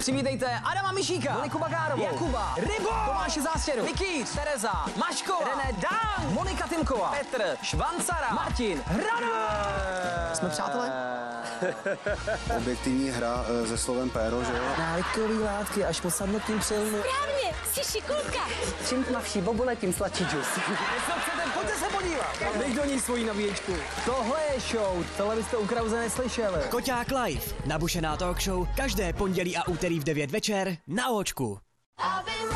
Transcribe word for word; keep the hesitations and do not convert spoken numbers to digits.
Přivítejte Adama Mišíka, Moniku Bagárovou, Jakuba, Rybo, Tomáše Zástěru, Nikýř, Tereza, Maškova, René Dang, Monika Timková, Petr, Švancara, Martin, Hrana. Jsme přátelé? Objektivní hra e, se slovem péro, že jo? Návykový látky až po sadnutím přilnu. Správně, jsi šikulka. Čím tmavší bobule, tím sladší džus. Co chcete, pojďte se podívat. Dej do ní svoji nabíječku. Tohle je show, tohle byste u Krause neslyšeli. Koťák Live, nabušená talk show, každé pondělí a úterý v devět večer na Óčku.